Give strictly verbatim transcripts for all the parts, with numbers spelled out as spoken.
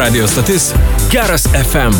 Radio stotis Geras F M.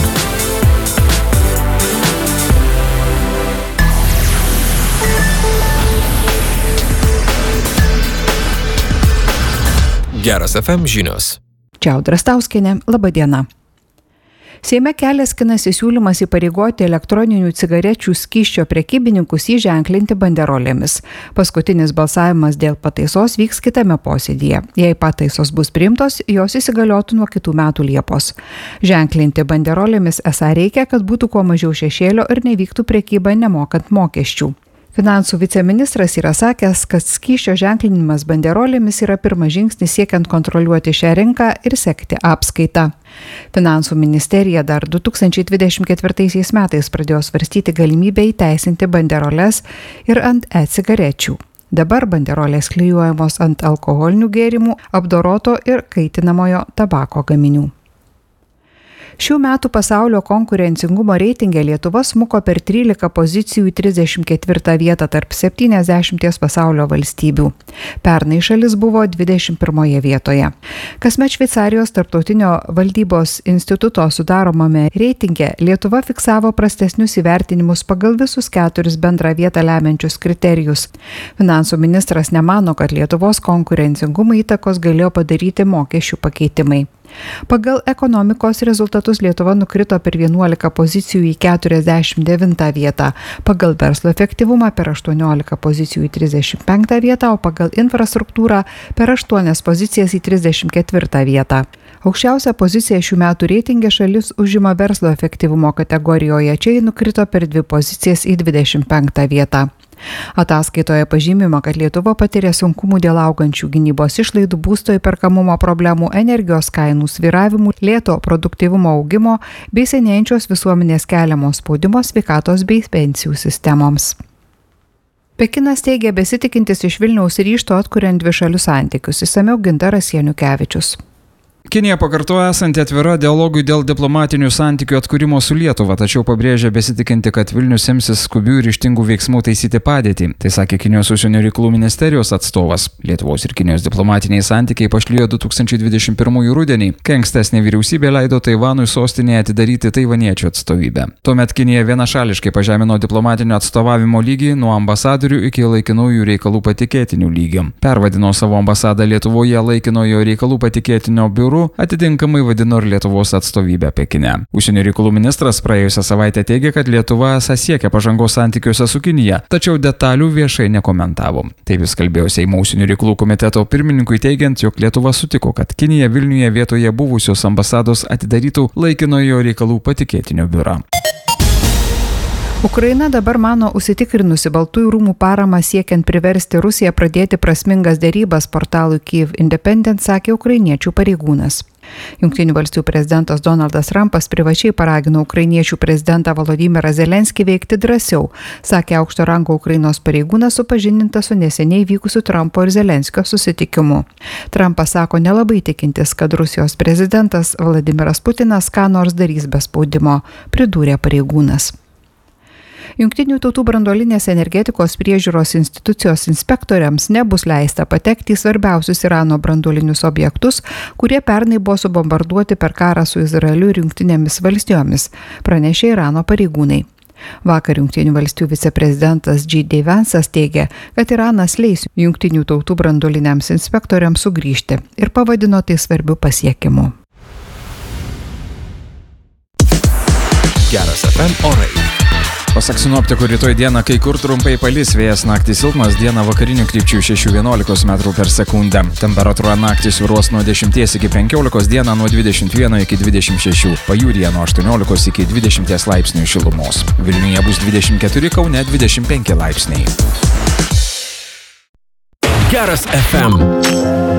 Geras F M žinios. Čia Audra Stauskienė, laba diena. Seime kelias skinasi siūlymas įpareigoti elektroninių cigarečių skysčio prekybininkus įženklinti banderolėmis. Paskutinis balsavimas dėl pataisos vyks kitame posėdyje. Jei pataisos bus priimtos, jos įsigaliotų nuo kitų metų Liepos. Ženklinti banderolėmis esą reikia, kad būtų kuo mažiau šešėlio ir nevyktų prekyba nemokant mokesčių. Finansų viceministras yra sakęs, kad skysčio ženklinimas banderolėmis yra pirmas žingsnis siekiant kontroliuoti šią rinką ir sekti apskaitą. Finansų ministerija dar du tūkstančiai dvidešimt ketvirtaisiais metais pradėjo svarstyti galimybę įteisinti banderoles ir ant e-cigarečių. Dabar banderolės klijuojamos ant alkoholinių gėrimų, apdoroto ir kaitinamojo tabako gaminių. Šių metų pasaulio konkurencingumo reitinge Lietuva smuko per trylika pozicijų į trisdešimt ketvirtą vietą tarp septyniasdešimties pasaulio valstybių. Pernai šalis buvo dvidešimt pirmoje vietoje. Kasmet Šveicarijos tarptautinio valdybos instituto sudaromame reitinge Lietuva fiksavo prastesnius įvertinimus pagal visus keturis bendrą vietą lemiančius kriterijus. Finansų ministras nemano, kad Lietuvos konkurencingumą įtakos galėjo padaryti mokesčių pakeitimai. Pagal ekonomikos rezultatus Lietuva nukrito per vienuolika pozicijų į keturiasdešimt devintą vietą, pagal verslo efektyvumą per aštuoniolika pozicijų į trisdešimt penktą vietą, o pagal infrastruktūrą per aštuonias pozicijas į trisdešimt ketvirtą vietą. Aukščiausią poziciją šių metų reitinge šalis užima verslo efektyvumo kategorijoje, čia ji nukrito per dvi pozicijas į dvidešimt penktą vietą. Ataskaitoje pažymima, kad Lietuva patiria sunkumų dėl augančių gynybos išlaidų, būsto įperkamumo problemų, energijos kainų svyravimų, lėto produktyvumo augimo bei senėjančios visuomenės keliamo spaudimo sveikatos bei pensijų sistemoms. Pekinas teigia besitikintis iš Vilniaus ryžto atkuriant dvišalius santykius, išsamiau Gintaras Janukevičius. Kinija pakartojo esanti atvira dialogui dėl diplomatinių santykių atkūrimo su Lietuva, tačiau pabrėžė besitikinti, kad Vilnius imsis skubių ir ryžtingų veiksmų taisyti padėtį. Tai sakė Kinijos užsienio reikalų ministerijos atstovas. Lietuvos ir Kinijos diplomatiniai santykiai pašlijo du tūkstančiai dvidešimt pirmųjų rudenį, kai ankstesnė vyriausybė leido Taivanui sostinėje atidaryti taivaniečių atstovybę. Tuomet Kinija vienašališkai pažemino diplomatinio atstovavimo lygį nuo ambasadorių iki laikinųjų reikalų patikėtinių lygio. Pervadino savo ambasadą Lietuvoje laikinojo reikalų patikėtinio biuro, atitinkamai vadino ir Lietuvos atstovybę Pekine. Užsienio reikalų ministras praėjusią savaitę teigė, kad Lietuva esą siekia pažangos santykiuose su Kinija, tačiau detalių viešai nekomentavo. Taip jis kalbėjo Seimo užsienio reikalų komiteto pirmininkui teigiant, jog Lietuva sutiko, kad Kinija Vilniuje vietoje buvusios ambasados atidarytų laikinojo reikalų patikėtinio biurą. Ukraina dabar mano užsitikrinusi Baltųjų rūmų paramą siekiant priversti Rusiją pradėti prasmingas derybas, portalui Kyiv Independent sakė ukrainiečių pareigūnas. Jungtinių valstijų prezidentas Donaldas Trumpas privačiai paragino ukrainiečių prezidentą Volodymyrą Zelenskį veikti drąsiau, sakė aukšto rango Ukrainos pareigūnas supažindintas su neseniai vykusiu Trumpo ir Zelenskio susitikimu. Trumpas sako nelabai tikintis, kad Rusijos prezidentas Vladimiras Putinas ką nors darys be spaudimo, pridūrė pareigūnas. Jungtinių tautų branduolinės energetikos priežiūros institucijos inspektoriams nebus leista patekti į svarbiausius Irano branduolinius objektus, kurie pernai buvo subombarduoti per karą su Izraeliu ir Jungtinėmis valstijomis, pranešė Irano pareigūnai. Vakar Jungtinių valstijų viceprezidentas J D Vance'as teigė, kad Iranas leis Jungtinių tautų branduoliniams inspektoriams sugrįžti ir pavadino tai svarbiu pasiekimu. Geras F M orai. Pasak sinoptikų, rytoj dieną kai kur trumpai palis, vėjas naktį silpnas, dieną vakarinių krypčių šeši vienuolika metrų per sekundę. Temperatūra naktį svyruos nuo dešimties iki penkiolikos, dieną nuo dvidešimt vieno iki dvidešimt šešių, pajūryje nuo aštuoniolikos iki dvidešimties laipsnių šilumos. Vilniuje bus dvidešimt keturi, Kaune dvidešimt penki laipsniai. Geras F M.